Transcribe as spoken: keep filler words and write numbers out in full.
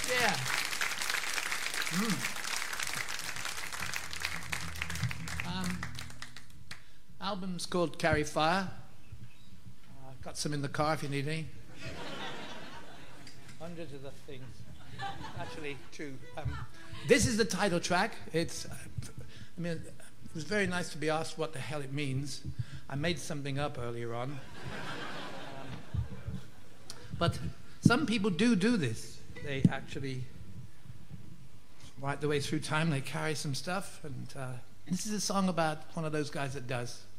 Yeah. Mm. Um, album's called Carry Fire. Uh, I've got some in the car if you need any. Hundreds of the things. Actually, true. Um, this is the title track. It's, uh, I mean, it was very nice to be asked what the hell it means. I made something up earlier on. Um, but some people do do this. They actually, right the way through time, they carry some stuff. And uh, this is a song about one of those guys that does.